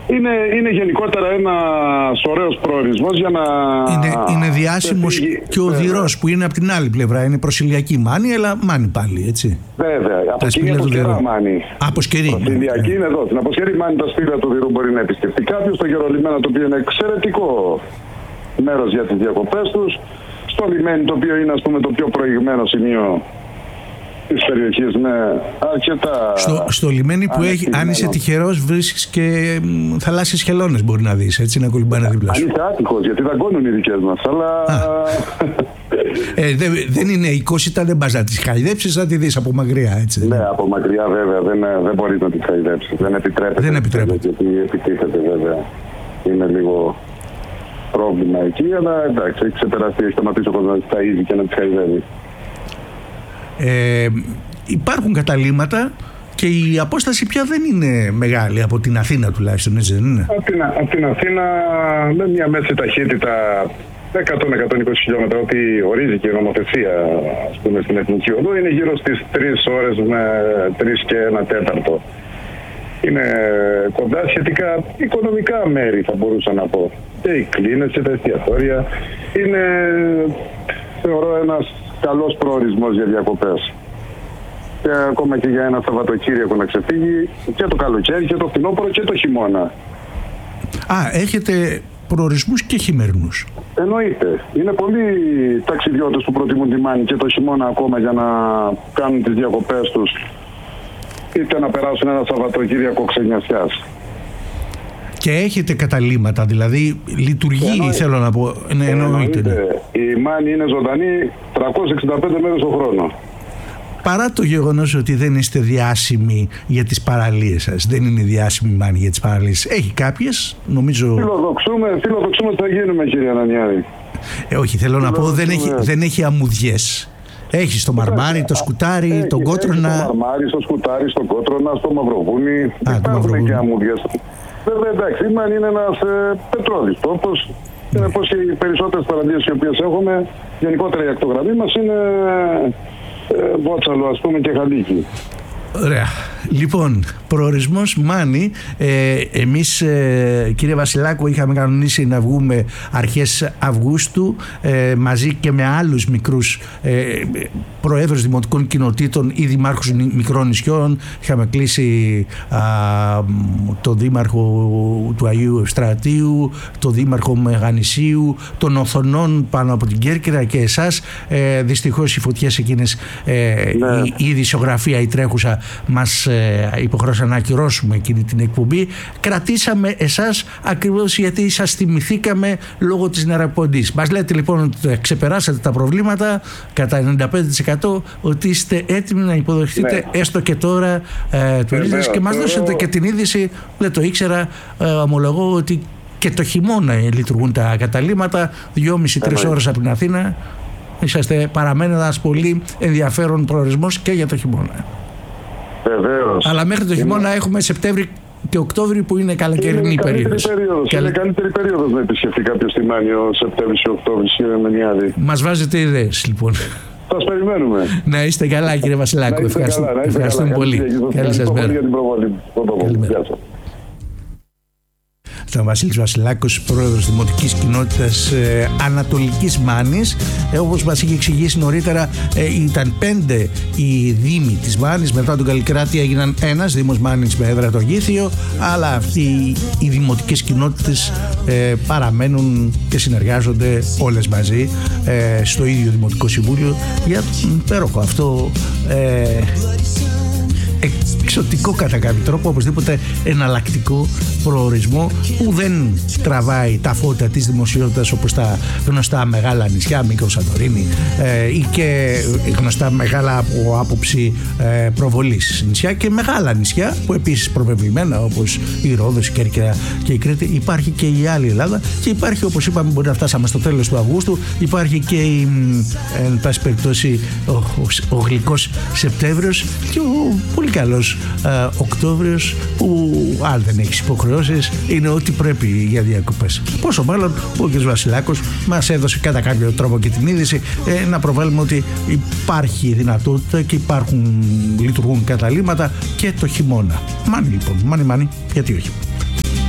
Είναι γενικότερα ένας ωραίος προορισμός για να... Είναι διάσημος και ο Οδυρός που είναι από την άλλη πλευρά. Είναι προσηλιακή Μάνη, αλλά Μάνη πάλι, έτσι. Βέβαια, από εκεί είναι Αποσκερά Μάνη. Αποσκερή. Προσηλιακή είναι εδώ. Στην Αποσκερή Μάνη τα σπήλαια του Οδυρού μπορεί να επισκεφτεί κάποιος. Στο Γερολιμένα, το οποίο είναι εξαιρετικό μέρος για τις διακοπές τους. Στο λιμένι, το οποίο είναι, ας πούμε, το πιο προηγμένο σημείο της περιοχής, με αρκετά... Στο λιμένι που έχει, αν είσαι τυχερός, βρίσκεις και θαλάσσιες χελώνες, μπορεί να δεις, έτσι, να κολυμπάνε δίπλα σου. Αν είσαι άτυχος, γιατί δαγκώνουν οι δικές μας, αλλά... δεν είναι εικόσιτα, δεν πας να τις χαϊδέψεις, να τη δεις από μακριά, έτσι. Ναι, από μακριά βέβαια, δεν μπορείς να τις χαϊδέψεις, δεν επιτρέπεται. Γιατί επιτίθεται βέβαια, είναι λίγο πρόβλημα εκεί, αλλά εντάξει, έχει ξεπεραστεί, έχει σταματήσει ο κόσμος να τις ταΐζει και να τις χαϊδεύει. Υπάρχουν καταλύματα και η απόσταση πια δεν είναι μεγάλη από την Αθήνα, τουλάχιστον, έτσι δεν είναι? Από την Αθήνα με μια μέση ταχύτητα 100-120 χιλιόμετρα, ό,τι ορίζει και η νομοθεσία, ας πούμε, στην Εθνική Οδό, είναι γύρω στις 3 ώρες με 3 και 1 τέταρτο. Είναι κοντά, σχετικά οικονομικά μέρη, θα μπορούσα να πω. Και οι κλίνες και τα εστιατόρια. Είναι, θεωρώ, ένας καλός προορισμός για διακοπές. Και ακόμα και για ένα Σαββατοκύριακο να ξεφύγει και το καλοκαίρι και το φθινόπωρο και το χειμώνα. Έχετε προορισμούς και χειμερινούς? Εννοείται. Είναι πολλοί ταξιδιώτες που προτιμούν τη Μάνη και το χειμώνα ακόμα για να κάνουν τις διακοπές τους, είτε να περάσουν ένα Σαββατοκύριακο ξενιασιάς. Και έχετε καταλύματα, δηλαδή λειτουργεί, θέλω να πω. Εννοείται. Η Μάνη είναι ζωντανή 365 μέρες το χρόνο. Παρά το γεγονός ότι δεν είστε διάσημοι για τις παραλίες σας, δεν είναι διάσημη η Μάνη για τις παραλίες, έχει κάποιες, νομίζω... Φιλοδοξούμε ότι θα γίνουμε, κύριε Ανανιάδη. Όχι, θέλω να πω, δεν έχει αμμουδιές. Έχει στο Μαρμάρι, το Σκουτάρι, τον Κότρονα. Στο Μαρμάρι, στο Σκουτάρι, στο Κότρονα, στο Μαυροβούνι. Υπάρχουν και αμμουδιές. Βέβαια, εντάξει, η Μάνη είναι ένας πετρόδης τόπος. Είναι πως οι περισσότερες παραλίες οι οποίες έχουμε, γενικότερα η ακτογραμμή μας είναι Βότσαλο, ας πούμε, και Χαλίκι. Ωραία. Λοιπόν, προορισμός Μάνη. Εμείς, κύριε Βασιλάκο, είχαμε κανονίσει να βγούμε αρχές Αυγούστου μαζί και με άλλους μικρούς προέδρους δημοτικών κοινοτήτων ή δημάρχους μικρών νησιών. Είχαμε κλείσει τον δήμαρχο του Αγίου Ευστρατείου, τον δήμαρχο Μεγανησίου, των Οθονών πάνω από την Κέρκυρα και εσάς. Δυστυχώς οι φωτιές εκείνες, η ειδησιογραφία, η τρέχουσα, μας υποχρεώσαν να ακυρώσουμε εκείνη την εκπομπή. Κρατήσαμε εσάς ακριβώς γιατί σας θυμηθήκαμε λόγω της νεραποντής. Μας λέτε λοιπόν ότι ξεπεράσατε τα προβλήματα κατά 95%, ότι είστε έτοιμοι να υποδεχτείτε έστω και τώρα τουρίστες και μας δώσετε και την είδηση, δεν το ήξερα, ομολογώ, ότι και το χειμώνα λειτουργούν τα καταλύματα 2,5-3 ώρες από την Αθήνα. Παραμένει ένας πολύ ενδιαφέρον προορισμός και για το χειμώνα. Βεβαίως. Αλλά μέχρι το χειμώνα έχουμε Σεπτέμβρη και Οκτώβρη που είναι καλοκαιρινή περίοδος. Είναι καλύτερη περίοδος να επισκεφτεί κάποιος τη Μάνη ο Σεπτέμβρης και Οκτώβρης, κύριε Μενιάδη. Μας βάζετε ιδέες λοιπόν. Σας περιμένουμε. Να είστε καλά, κύριε Βασιλάκο. Ευχαριστούμε πολύ. Καλή σας μέρα. Καλημέρα. Ήταν ο Βασίλης Βασιλάκος, πρόεδρος Δημοτικής Κοινότητας Ανατολικής Μάνης. Όπως μας είχε εξηγήσει νωρίτερα, ήταν 5 οι δήμοι της Μάνης. Μετά τον Καλλικράτη έγιναν ένας Δήμος Μάνης με έδρα το Γήθιο, αλλά αυτοί οι δημοτικές κοινότητες παραμένουν και συνεργάζονται όλες μαζί στο ίδιο Δημοτικό Συμβούλιο για τον υπέροχο αυτό εξωτικό κατά κάποιο τρόπο, οπωσδήποτε εναλλακτικό προορισμό που δεν τραβάει τα φώτα της δημοσιότητας όπως τα γνωστά μεγάλα νησιά, Μύκονος, Σαντορίνη ή και γνωστά μεγάλα από άποψη προβολής νησιά και μεγάλα νησιά που επίσης προβεβλημένα όπως η Ρόδος, η Κέρκυρα και η Κρήτη. Υπάρχει και η άλλη Ελλάδα και υπάρχει, όπως είπαμε, μπορεί να φτάσαμε στο τέλος του Αυγούστου, υπάρχει και η, εν πάση περιπτώσει, ο γλυκός Σεπτέμβριος και ο πολύ καλός Οκτώβριος που αν δεν έχεις υποχρεώσεις είναι ό,τι πρέπει για διακοπές. Πόσο μάλλον ο κ. Βασιλάκος μας έδωσε κατά κάποιο τρόπο και την είδηση να προβάλλουμε ότι υπάρχει δυνατότητα και λειτουργούν καταλύματα και το χειμώνα. Μάνη λοιπόν, μάνη, γιατί όχι.